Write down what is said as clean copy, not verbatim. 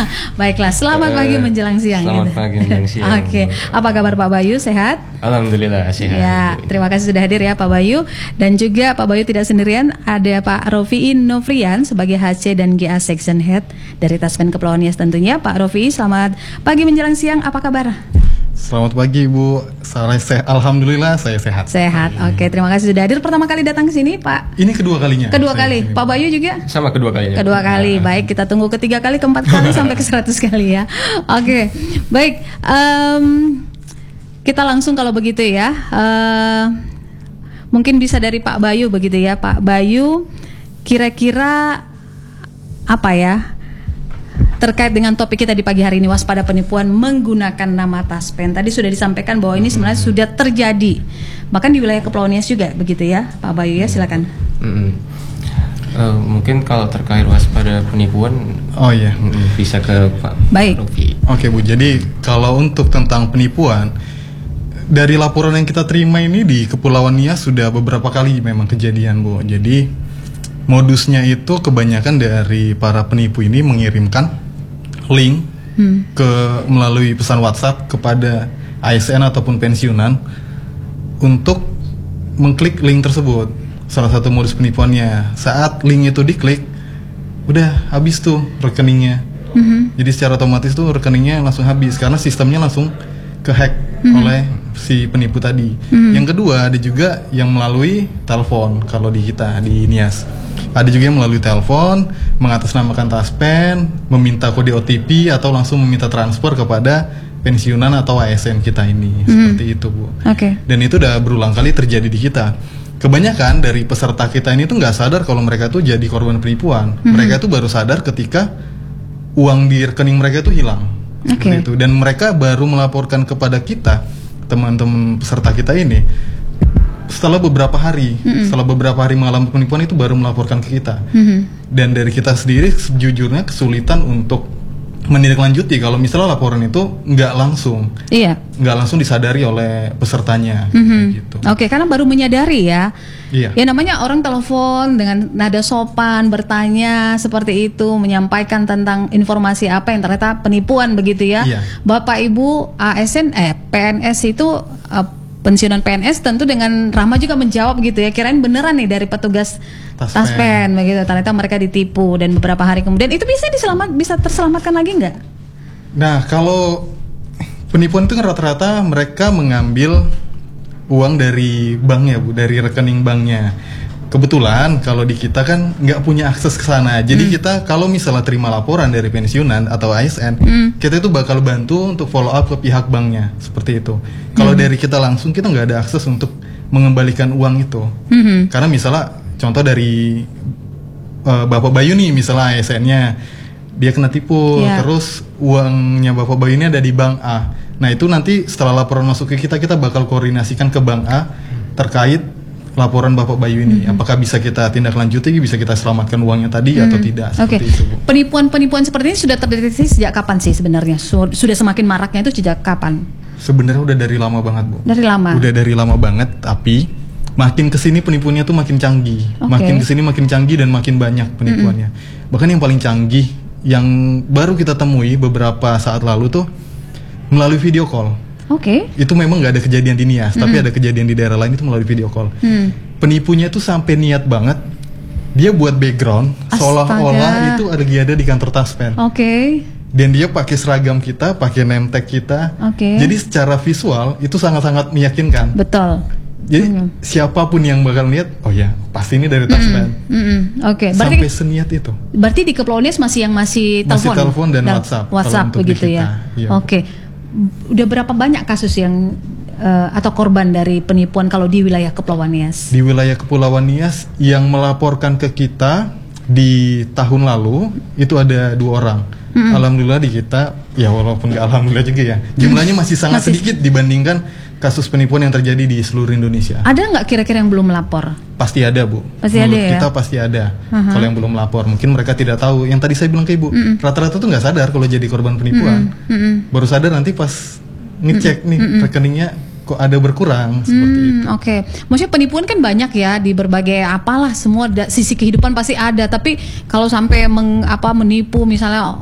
Baiklah, selamat pagi menjelang siang. Selamat pagi menjelang siang. Oke, apa kabar Pak Bayu? Sehat? Alhamdulillah sehat. Ya, terima kasih sudah hadir ya Pak Bayu. Dan juga Pak Bayu tidak sendirian, ada Pak Rofiin Novrian sebagai HC dan GA Section Head dari Taspen Kepulauan Nias tentunya. Pak Rofi, selamat pagi menjelang siang, apa kabar? Selamat pagi Bu, alhamdulillah saya sehat. Sehat, oke, terima kasih sudah hadir. Pertama kali datang ke sini Pak? Ini kedua kalinya. Kedua kali, Pak Bayu juga? Sama kedua kalinya. Kedua kali, baik, kita tunggu ketiga kali, keempat kali, sampai ke 100 kali ya. Oke, baik, kita langsung kalau begitu ya. Mungkin bisa dari Pak Bayu begitu ya. Pak Bayu, kira-kira apa ya terkait dengan topik kita di pagi hari ini, waspada penipuan menggunakan nama Taspen. Tadi sudah disampaikan bahwa ini sebenarnya sudah terjadi, bahkan di wilayah Kepulauan Nias juga, begitu ya Pak Bayu ya, silakan. Mungkin kalau terkait waspada penipuan, bisa ke Pak Rofi. Oke Bu, jadi kalau untuk tentang penipuan, dari laporan yang kita terima ini di Kepulauan Nias sudah beberapa kali memang kejadian Bu. Jadi modusnya itu kebanyakan dari para penipu ini mengirimkan link melalui pesan WhatsApp kepada ASN ataupun pensiunan untuk mengklik link tersebut. Salah satu modus penipuannya, saat link itu diklik, udah habis tuh rekeningnya. Jadi secara otomatis tuh rekeningnya langsung habis karena sistemnya langsung kehack oleh si penipu tadi. Yang kedua, ada juga yang melalui telepon kalau di kita di Nias. Ada juga yang melalui telepon, mengatasnamakan Taspen, meminta kode OTP atau langsung meminta transfer kepada pensiunan atau ASN kita ini. Seperti itu Bu. Dan itu udah berulang kali terjadi di kita. Kebanyakan dari peserta kita ini tuh nggak sadar kalau mereka tuh jadi korban penipuan. Mereka tuh baru sadar ketika uang di rekening mereka tuh hilang. Seperti itu. Dan mereka baru melaporkan kepada kita, teman-teman peserta kita ini, setelah beberapa hari mengalami penipuan itu baru melaporkan ke kita. Dan dari kita sendiri sejujurnya kesulitan untuk menindaklanjuti kalau misalnya laporan itu nggak langsung disadari oleh pesertanya. Gitu. Karena baru menyadari ya. Ya namanya orang telepon dengan nada sopan, bertanya seperti itu, menyampaikan tentang informasi apa yang ternyata penipuan begitu ya. Bapak Ibu ASN PNS itu pensiunan PNS tentu dengan ramah juga menjawab gitu ya, kirain beneran nih dari petugas Taspen begitu, ternyata mereka ditipu dan beberapa hari kemudian itu bisa terselamatkan lagi nggak? Nah kalau penipuan itu kan rata-rata mereka mengambil uang dari banknya Bu, dari rekening banknya. Kebetulan kalau di kita kan nggak punya akses ke sana, jadi kita kalau misalnya terima laporan dari pensiunan atau ASN, kita itu bakal bantu untuk follow up ke pihak banknya, seperti itu. Kalau dari kita langsung, kita nggak ada akses untuk mengembalikan uang itu, karena misalnya contoh dari Bapak Bayu nih, misalnya ASN-nya dia kena tipu, terus uangnya Bapak Bayu ini ada di bank A. Nah itu nanti setelah laporan masuk ke kita bakal koordinasikan ke bank A terkait laporan Bapak Bayu ini, apakah bisa kita tindak lanjuti, bisa kita selamatkan uangnya tadi atau tidak. Itu, Bu. Penipuan ini sudah terdeteksi sejak kapan sih sebenarnya? Sudah semakin maraknya itu sejak kapan? Sebenarnya udah dari lama banget Bu. Dari lama? Udah dari lama banget, tapi makin kesini penipuannya tuh makin canggih. Makin kesini makin canggih dan makin banyak penipuannya. Bahkan yang paling canggih, yang baru kita temui beberapa saat lalu tuh melalui video call. Itu memang nggak ada kejadian di Nias, tapi ada kejadian di daerah lain itu melalui video call. Penipunya tuh sampai niat banget, dia buat background seolah-olah itu ada di kantor Taspen. Dan dia pakai seragam kita, pakai name tag kita. Jadi secara visual itu sangat-sangat meyakinkan. Betul. Jadi siapapun yang bakal lihat, oh ya pasti ini dari Taspen. Sampai seniat itu. Berarti di Kepulauan Nias masih telepon? Masih telepon dan WhatsApp begitu ya. Udah berapa banyak kasus yang atau korban dari penipuan kalau di wilayah Kepulauan Nias? Di wilayah Kepulauan Nias yang melaporkan ke kita di tahun lalu itu ada 2 orang. Alhamdulillah di kita, ya walaupun nggak alhamdulillah juga ya, jumlahnya masih sangat sedikit dibandingkan kasus penipuan yang terjadi di seluruh Indonesia. Ada nggak kira-kira yang belum melapor? Pasti ada Bu. Kita pasti ada. Kalau yang belum melapor, mungkin mereka tidak tahu. Yang tadi saya bilang ke Ibu, rata-rata tuh nggak sadar kalau jadi korban penipuan. Baru sadar nanti pas ngecek nih rekeningnya kok ada berkurang seperti itu. Maksudnya penipuan kan banyak ya di berbagai apalah, semua sisi kehidupan pasti ada. Tapi kalau sampai menipu misalnya